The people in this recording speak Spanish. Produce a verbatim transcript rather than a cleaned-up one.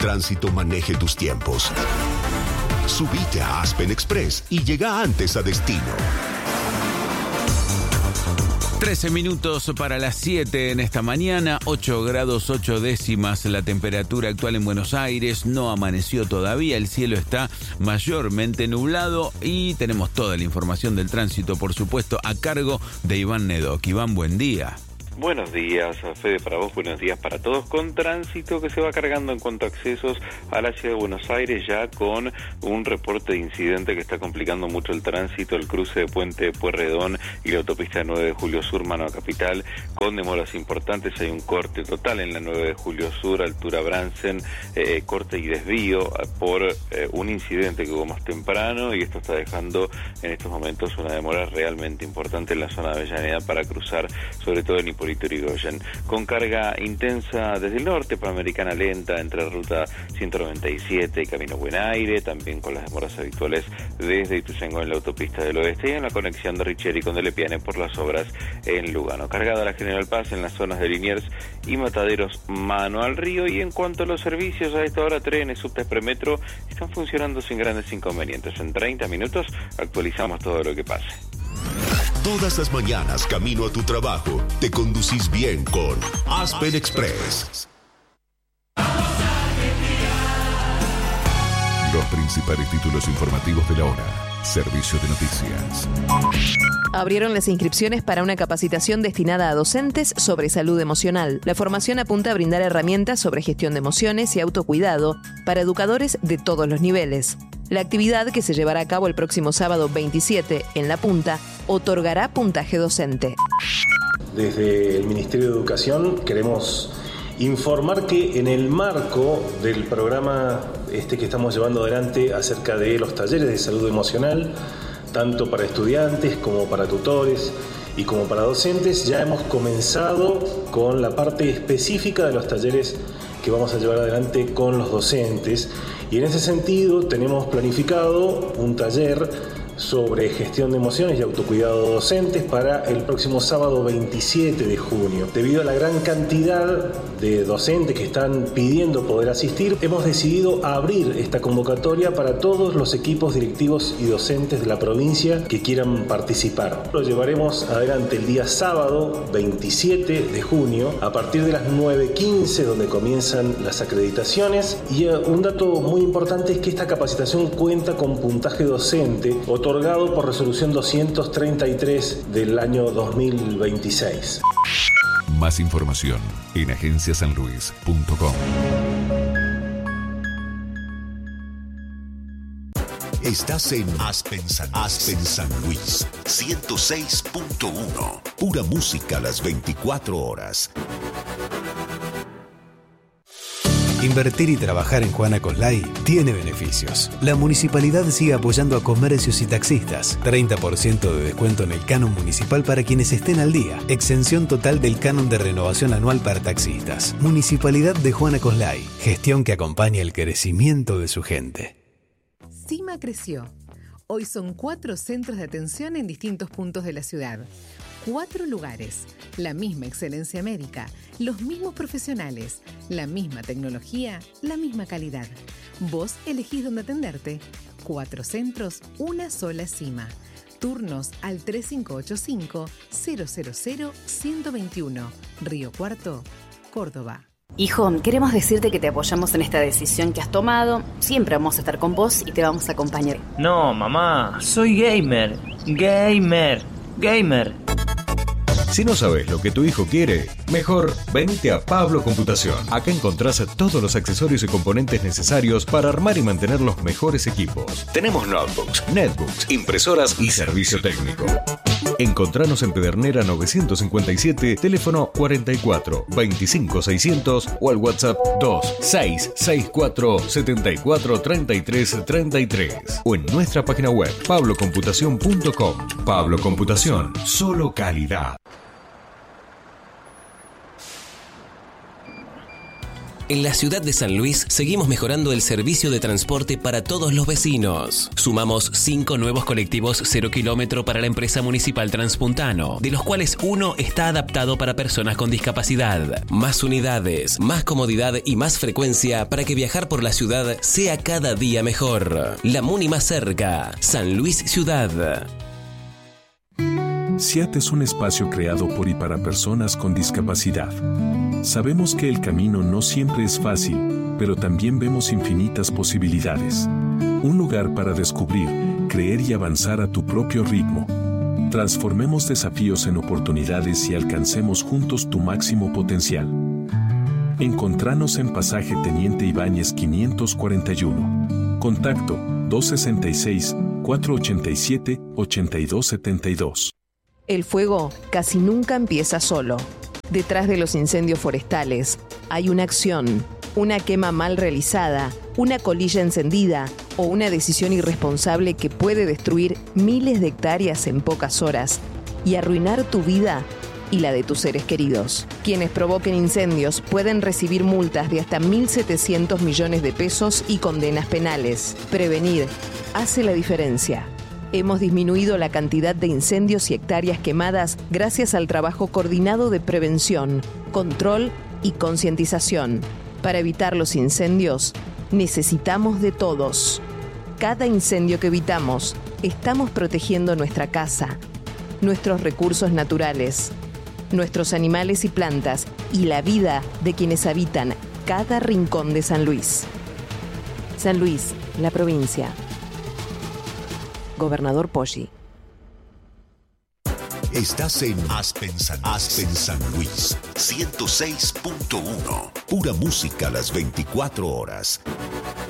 Tránsito maneje tus tiempos. Subite a Aspen Express y llega antes a destino. trece minutos para las siete en esta mañana, ocho grados ocho décimas la temperatura actual en Buenos Aires, no amaneció todavía, el cielo está mayormente nublado y tenemos toda la información del tránsito, por supuesto, a cargo de Iván Nedoc. Iván, buen día. Buenos días, Fede, para vos, buenos días para todos, con tránsito que se va cargando en cuanto a accesos a la ciudad de Buenos Aires, ya con un reporte de incidente que está complicando mucho el tránsito, el cruce de Puente Pueyrredón y la autopista nueve de Julio Sur, mano a Capital, con demoras importantes. Hay un corte total en la nueve de Julio Sur, altura Bransen, eh, corte y desvío por eh, un incidente que hubo más temprano, y esto está dejando en estos momentos una demora realmente importante en la zona de Avellaneda para cruzar, sobre todo en Hipólito Yrigoyen, con carga intensa desde el norte, Panamericana lenta entre ruta ciento noventa y siete y Camino Buen Aire, también con las demoras habituales desde Ituzaingó en la autopista del oeste y en la conexión de Richeri con Delepiane por las obras en Lugano. Cargada la General Paz en las zonas de Liniers y Mataderos, mano al río. Y en cuanto a los servicios, a esta hora trenes, subtes, premetro están funcionando sin grandes inconvenientes. En treinta minutos actualizamos todo lo que pase. Todas las mañanas, camino a tu trabajo, te conducís bien con Aspen Express. Los principales títulos informativos de la hora. Servicio de noticias. Abrieron las inscripciones para una capacitación destinada a docentes sobre salud emocional. La formación apunta a brindar herramientas sobre gestión de emociones y autocuidado para educadores de todos los niveles. La actividad, que se llevará a cabo el próximo sábado veintisiete en La Punta, otorgará puntaje docente. Desde el Ministerio de Educación queremos informar que en el marco del programa este que estamos llevando adelante acerca de los talleres de salud emocional, tanto para estudiantes como para tutores y como para docentes, ya hemos comenzado con la parte específica de los talleres que vamos a llevar adelante con los docentes, y en ese sentido tenemos planificado un taller sobre gestión de emociones y autocuidado docentes para el próximo sábado veintisiete de junio. Debido a la gran cantidad de docentes que están pidiendo poder asistir, hemos decidido abrir esta convocatoria para todos los equipos directivos y docentes de la provincia que quieran participar. Lo llevaremos adelante el día sábado veintisiete de junio a partir de las nueve quince, donde comienzan las acreditaciones. Y un dato muy importante es que esta capacitación cuenta con puntaje docente otorgado por resolución doscientos treinta y tres del año dos mil veintiséis. Más información en agencia san luis punto com. Estás en Aspen San, Aspen San Luis, ciento seis punto uno. Pura música a las veinticuatro horas. Invertir y trabajar en Juana Coslay tiene beneficios. La municipalidad sigue apoyando a comercios y taxistas. treinta por ciento de descuento en el canon municipal para quienes estén al día. Exención total del canon de renovación anual para taxistas. Municipalidad de Juana Coslay. Gestión que acompaña el crecimiento de su gente. CIMA creció. Hoy son cuatro centros de atención en distintos puntos de la ciudad. Cuatro lugares, la misma excelencia médica, los mismos profesionales, la misma tecnología, la misma calidad. Vos elegís dónde atenderte. Cuatro centros, una sola CIMA. Turnos al tres cinco ocho cinco, cero cero cero, uno dos uno. Río Cuarto, Córdoba. Hijo, queremos decirte que te apoyamos en esta decisión que has tomado. Siempre vamos a estar con vos y te vamos a acompañar. No, mamá, soy gamer. Gamer. Gamer. Si no sabes lo que tu hijo quiere, mejor venite a Pablo Computación. Acá encontrás todos los accesorios y componentes necesarios para armar y mantener los mejores equipos. Tenemos notebooks, netbooks, impresoras y servicio técnico. Encontranos en Pedernera novecientos cincuenta y siete, teléfono cuarenta y cuatro, veinticinco seiscientos o al WhatsApp dos seis seis cuatro, setenta y cuatro, treinta y tres, treinta y tres o en nuestra página web pablo computación punto com. Pablo Computación, solo calidad. En la ciudad de San Luis seguimos mejorando el servicio de transporte para todos los vecinos. Sumamos cinco nuevos colectivos cero kilómetro para la empresa municipal Transpuntano, de los cuales uno está adaptado para personas con discapacidad. Más unidades, más comodidad y más frecuencia para que viajar por la ciudad sea cada día mejor. La Muni más cerca, San Luis Ciudad. SIAT es un espacio creado por y para personas con discapacidad. Sabemos que el camino no siempre es fácil, pero también vemos infinitas posibilidades. Un lugar para descubrir, creer y avanzar a tu propio ritmo. Transformemos desafíos en oportunidades y alcancemos juntos tu máximo potencial. Encontranos en Pasaje Teniente Ibáñez quinientos cuarenta y uno. Contacto dos sesenta y seis, cuatrocientos ochenta y siete, ochenta y dos setenta y dos. El fuego casi nunca empieza solo. Detrás de los incendios forestales hay una acción, una quema mal realizada, una colilla encendida o una decisión irresponsable que puede destruir miles de hectáreas en pocas horas y arruinar tu vida y la de tus seres queridos. Quienes provoquen incendios pueden recibir multas de hasta mil setecientos millones de pesos y condenas penales. Prevenir hace la diferencia. Hemos disminuido la cantidad de incendios y hectáreas quemadas gracias al trabajo coordinado de prevención, control y concientización. Para evitar los incendios, necesitamos de todos. Cada incendio que evitamos, estamos protegiendo nuestra casa, nuestros recursos naturales, nuestros animales y plantas y la vida de quienes habitan cada rincón de San Luis. San Luis, la provincia. Gobernador Poggi. Estás en Aspen San, Aspen San Luis, ciento seis punto uno. Pura música las veinticuatro horas.